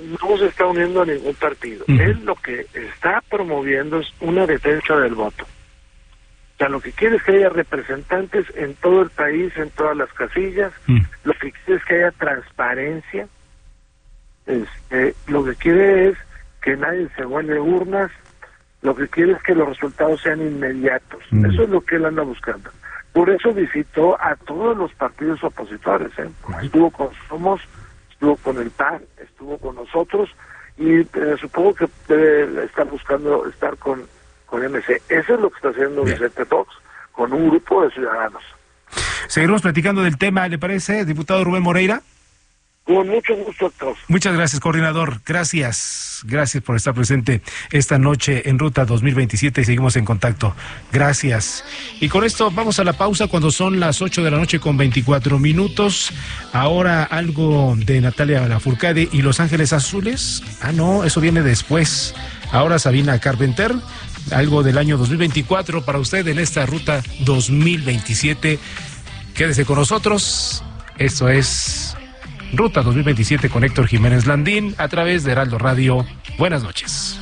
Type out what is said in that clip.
no se está uniendo a ningún partido. Él lo que está promoviendo es una defensa del voto. O sea, lo que quiere es que haya representantes en todo el país, en todas las casillas. Lo que quiere es que haya transparencia. Lo que quiere es que nadie se vuelve urnas. Lo que quiere es que los resultados sean inmediatos. Eso es lo que él anda buscando. Por eso visitó a todos los partidos opositores. Estuvo con Somos, estuvo con el PAN, estuvo con nosotros, y supongo que debe estar buscando estar con MC. Eso es lo que está haciendo Vicente Fox, con un grupo de ciudadanos. Seguiremos platicando del tema, ¿le parece, diputado Rubén Moreira? Con mucho gusto a todos. Muchas gracias, coordinador. Gracias por estar presente esta noche en Ruta 2027 y seguimos en contacto. Gracias. Y con esto vamos a la pausa cuando son las 8:24 p.m. Ahora algo de Natalia Lafourcade y Los Ángeles Azules. No, eso viene después. Ahora Sabina Carpenter, algo del año 2024 para usted en esta Ruta 2027. Quédese con nosotros. Esto es Ruta 2027 con Héctor Jiménez Landín a través de Heraldo Radio. Buenas noches.